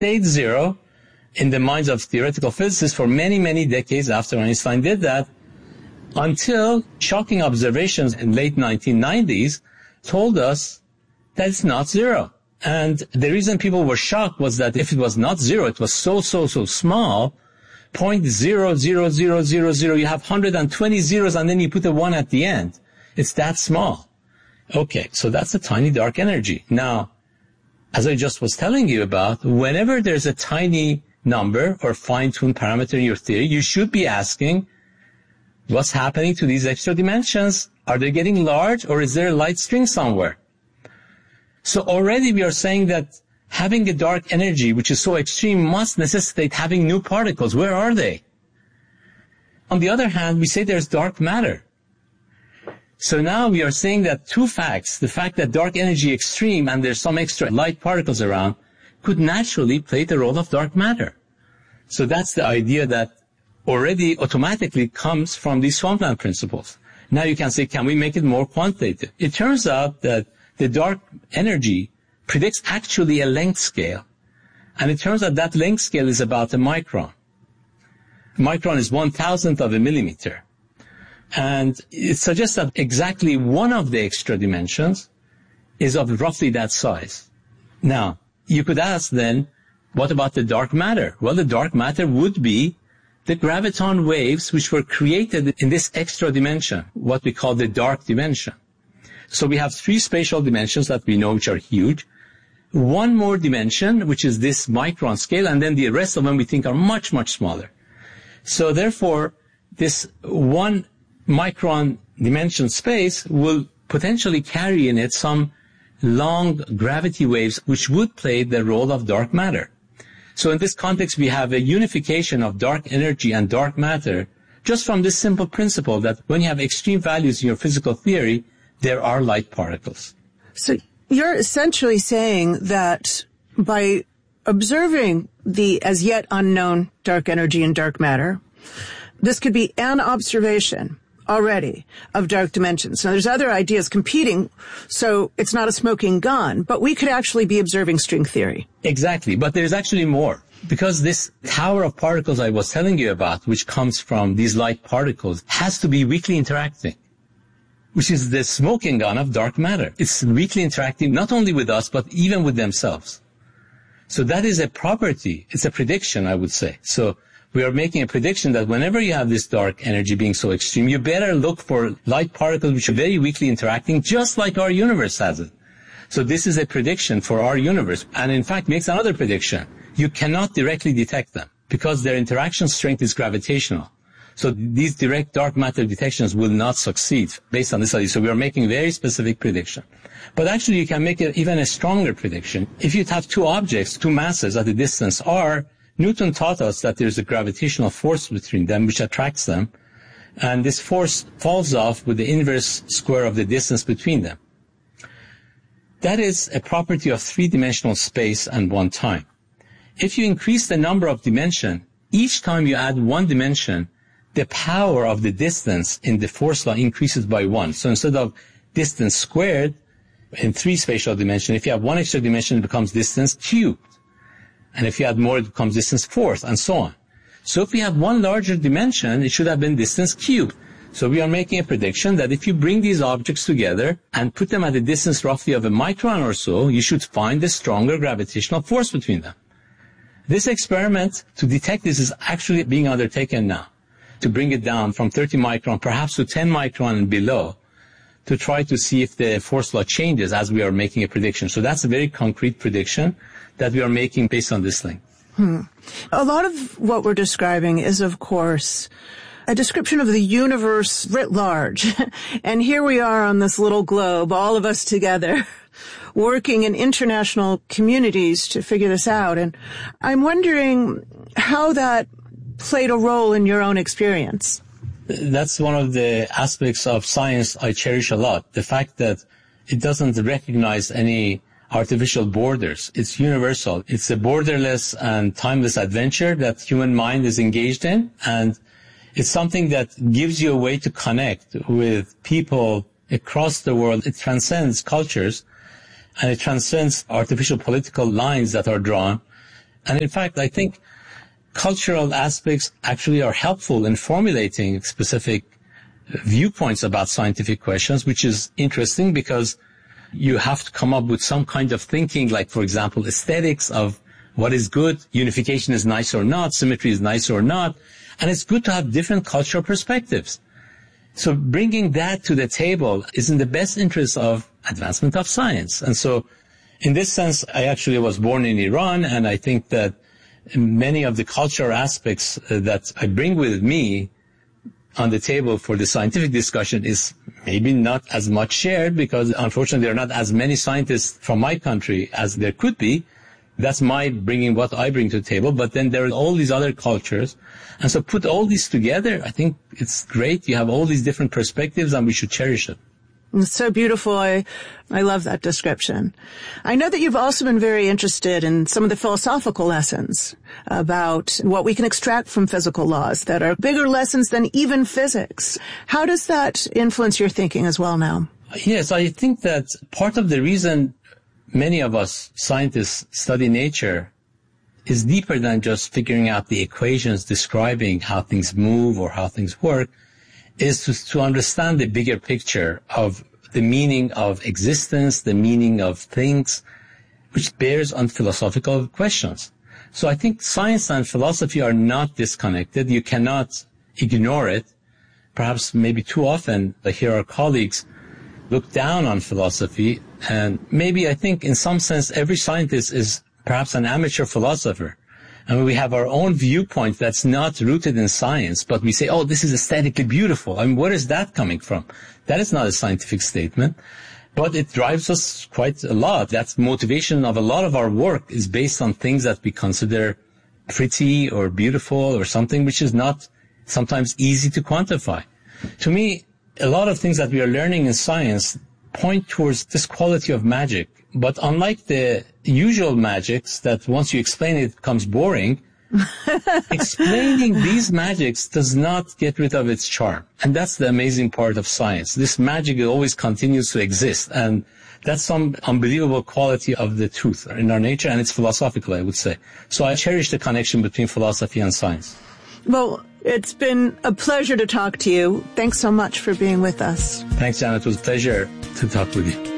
stayed zero in the minds of theoretical physicists for many, many decades after Einstein did that, until shocking observations in late 1990s told us that it's not zero. And the reason people were shocked was that if it was not zero, it was so small, 0.00000, you have 120 zeros and then you put a 1 at the end. It's that small. Okay, so that's a tiny dark energy. Now, as I just was telling you about, whenever there's a tiny number or fine-tuned parameter in your theory, you should be asking, what's happening to these extra dimensions? Are they getting large, or is there a light string somewhere? So already we are saying that having a dark energy, which is so extreme, must necessitate having new particles. Where are they? On the other hand, we say there's dark matter. So now we are saying that two facts, the fact that dark energy extreme and there's some extra light particles around, could naturally play the role of dark matter. So that's the idea that already automatically comes from these swampland principles. Now you can say, can we make it more quantitative? It turns out that the dark energy predicts actually a length scale. And it turns out that length scale is about a micron. A micron is 1,000th of a millimeter. And it suggests that exactly one of the extra dimensions is of roughly that size. Now, you could ask then, what about the dark matter? Well, the dark matter would be the graviton waves which were created in this extra dimension, what we call the dark dimension. So we have three spatial dimensions that we know which are huge. One more dimension, which is this micron scale, and then the rest of them we think are much, much smaller. So therefore, this one micron dimension space will potentially carry in it some long gravity waves which would play the role of dark matter. So in this context, we have a unification of dark energy and dark matter just from this simple principle that when you have extreme values in your physical theory, there are light particles. So you're essentially saying that by observing the as yet unknown dark energy and dark matter, this could be an observation already of dark dimensions. Now, there's other ideas competing, so it's not a smoking gun, but we could actually be observing string theory. Exactly, but there's actually more. Because this tower of particles I was telling you about, which comes from these light particles, has to be weakly interacting, which is the smoking gun of dark matter. It's weakly interacting not only with us, but even with themselves. So that is a property. It's a prediction, I would say. So we are making a prediction that whenever you have this dark energy being so extreme, you better look for light particles which are very weakly interacting, just like our universe has it. So this is a prediction for our universe, and in fact makes another prediction. You cannot directly detect them because their interaction strength is gravitational. So these direct dark matter detections will not succeed based on this idea. So we are making a very specific prediction. But actually you can make even a stronger prediction. If you have two objects, two masses at a distance r, Newton taught us that there's a gravitational force between them which attracts them, and this force falls off with the inverse square of the distance between them. That is a property of three-dimensional space and one time. If you increase the number of dimension, each time you add one dimension, the power of the distance in the force law increases by 1. So instead of distance squared in three spatial dimensions, if you have one extra dimension, it becomes distance cubed. And if you add more, it becomes distance fourth, and so on. So if we have one larger dimension, it should have been distance cubed. So we are making a prediction that if you bring these objects together and put them at a distance roughly of a micron or so, you should find a stronger gravitational force between them. This experiment to detect this is actually being undertaken now, to bring it down from 30 micron perhaps to 10 micron and below, to try to see if the force law changes as we are making a prediction. So that's a very concrete prediction that we are making based on this link. A lot of what we're describing is, of course, a description of the universe writ large. And here we are on this little globe, all of us together, working in international communities to figure this out. And I'm wondering how that played a role in your own experience. That's one of the aspects of science I cherish a lot, the fact that it doesn't recognize any artificial borders. It's universal. It's a borderless and timeless adventure that human mind is engaged in, and it's something that gives you a way to connect with people across the world. It transcends cultures, and it transcends artificial political lines that are drawn. And in fact, I think cultural aspects actually are helpful in formulating specific viewpoints about scientific questions, which is interesting because you have to come up with some kind of thinking, like, for example, aesthetics of what is good, unification is nice or not, symmetry is nice or not, and it's good to have different cultural perspectives. So bringing that to the table is in the best interest of advancement of science. And so in this sense, I actually was born in Iran, and I think that many of the cultural aspects that I bring with me on the table for the scientific discussion is maybe not as much shared because unfortunately there are not as many scientists from my country as there could be. That's my bringing what I bring to the table. But then there are all these other cultures. And so put all these together, I think it's great. You have all these different perspectives and we should cherish it. It's so beautiful. I love that description. I know that you've also been very interested in some of the philosophical lessons about what we can extract from physical laws that are bigger lessons than even physics. How does that influence your thinking as well now? Yes, I think that part of the reason many of us scientists study nature is deeper than just figuring out the equations describing how things move or how things work, is to understand the bigger picture of the meaning of existence, the meaning of things, which bears on philosophical questions. So I think science and philosophy are not disconnected. You cannot ignore it. Perhaps maybe too often I hear our colleagues look down on philosophy, and maybe I think in some sense every scientist is perhaps an amateur philosopher. And we have our own viewpoint that's not rooted in science, but we say, oh, this is aesthetically beautiful. I mean, where is that coming from? That is not a scientific statement, but it drives us quite a lot. That's motivation of a lot of our work is based on things that we consider pretty or beautiful or something which is not sometimes easy to quantify. To me, a lot of things that we are learning in science point towards this quality of magic. But unlike the usual magics that once you explain it becomes boring, explaining these magics does not get rid of its charm. And that's the amazing part of science. This magic always continues to exist. And that's some unbelievable quality of the truth in our nature. And it's philosophical, I would say. So I cherish the connection between philosophy and science. Well, it's been a pleasure to talk to you. Thanks so much for being with us. Thanks, Janet. It was a pleasure to talk with you.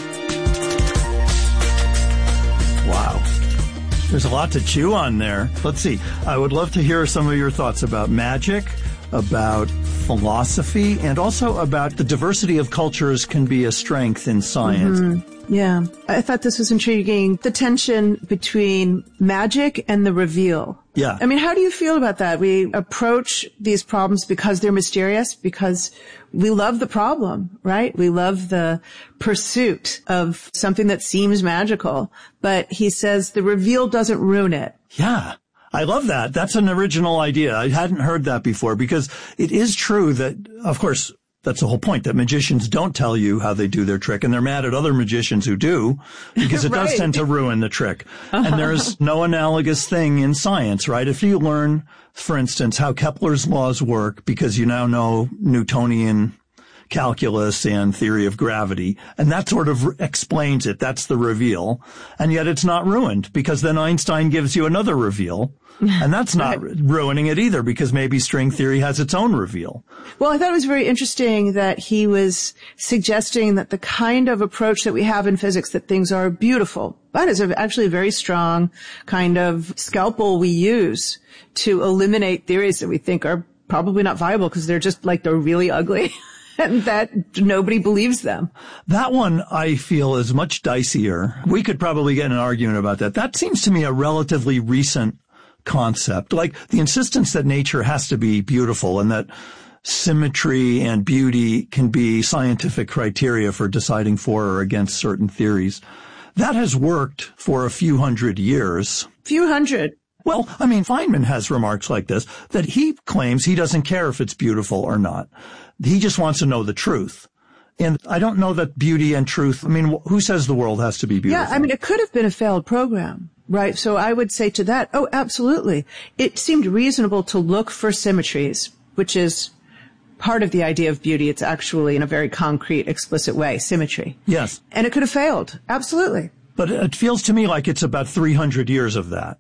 Wow. There's a lot to chew on there. Let's see. I would love to hear some of your thoughts about magic, about philosophy, and also about the diversity of cultures can be a strength in science. Mm-hmm. Yeah. I thought this was intriguing. The tension between magic and the reveal. Yeah. I mean, how do you feel about that? We approach these problems because they're mysterious, because we love the problem, right? We love the pursuit of something that seems magical. But he says the reveal doesn't ruin it. Yeah. I love that. That's an original idea. I hadn't heard that before because it is true that, of course, that's the whole point, that magicians don't tell you how they do their trick, and they're mad at other magicians who do, because it right. does tend to ruin the trick. And there's no analogous thing in science, right? If you learn, for instance, how Kepler's laws work, because you now know Newtonian calculus and theory of gravity, and that sort of explains it. That's the reveal. And yet it's not ruined, because then Einstein gives you another reveal, and that's not right. ruining it either, because maybe string theory has its own reveal. Well, I thought it was very interesting that he was suggesting that the kind of approach that we have in physics, that things are beautiful, but is actually a very strong kind of scalpel we use to eliminate theories that we think are probably not viable because they're just like they're really ugly. And that nobody believes them. That one I feel is much dicier. We could probably get in an argument about that. That seems to me a relatively recent concept. Like the insistence that nature has to be beautiful and that symmetry and beauty can be scientific criteria for deciding for or against certain theories. That has worked for a few hundred years. Few hundred. Well, I mean, Feynman has remarks like this, that he claims he doesn't care if it's beautiful or not. He just wants to know the truth. And I don't know that beauty and truth, I mean, who says the world has to be beautiful? Yeah, I mean, it could have been a failed program, right? So I would say to that, oh, absolutely. It seemed reasonable to look for symmetries, which is part of the idea of beauty. It's actually in a very concrete, explicit way, symmetry. Yes. And it could have failed. Absolutely. But it feels to me like it's about 300 years of that.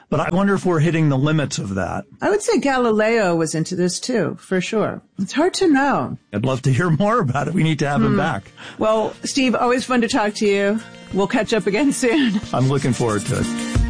But I wonder if we're hitting the limits of that. I would say Galileo was into this too, for sure. It's hard to know. I'd love to hear more about it. We need to have him back. Well, Steve, always fun to talk to you. We'll catch up again soon. I'm looking forward to it.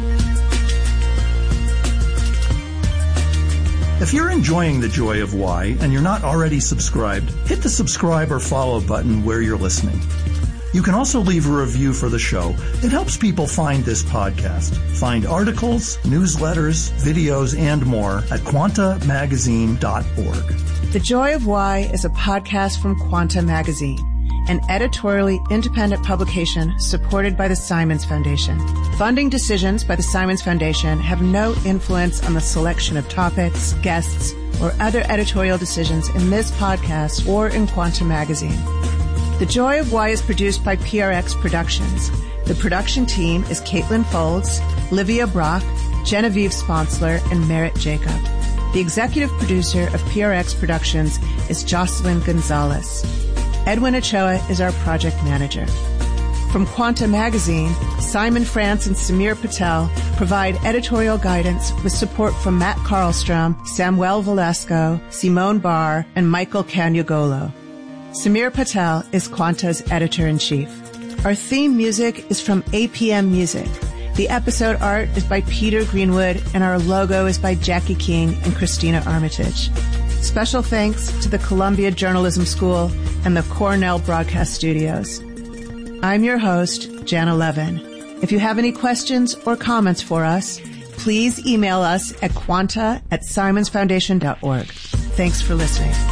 If you're enjoying The Joy of Why and you're not already subscribed, hit the subscribe or follow button where you're listening. You can also leave a review for the show. It helps people find this podcast. Find articles, newsletters, videos, and more at quantamagazine.org. The Joy of Why is a podcast from Quanta Magazine, an editorially independent publication supported by the Simons Foundation. Funding decisions by the Simons Foundation have no influence on the selection of topics, guests, or other editorial decisions in this podcast or in Quanta Magazine. The Joy of Why is produced by PRX Productions. The production team is Caitlin Folds, Livia Brock, Genevieve Sponsler, and Merritt Jacob. The executive producer of PRX Productions is Jocelyn Gonzalez. Edwin Ochoa is our project manager. From Quanta Magazine, Simon France and Samir Patel provide editorial guidance with support from Matt Karlstrom, Samuel Velasco, Simone Barr, and Michael Caniagolo. Samir Patel is Quanta's editor-in-chief. Our theme music is from APM Music. The episode art is by Peter Greenwood, and our logo is by Jackie King and Christina Armitage. Special thanks to the Columbia Journalism School and the Cornell Broadcast Studios. I'm your host, Jana Levin. If you have any questions or comments for us, please email us at quanta@simonsfoundation.org. Thanks for listening.